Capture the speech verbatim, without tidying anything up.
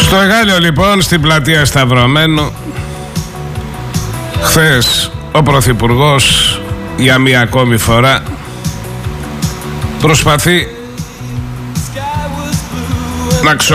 Στο Εγάλιο λοιπόν, στην πλατεία Σταυρωμένου, χθες ο Πρωθυπουργός για μία ακόμη φορά προσπαθεί να ξοδέψει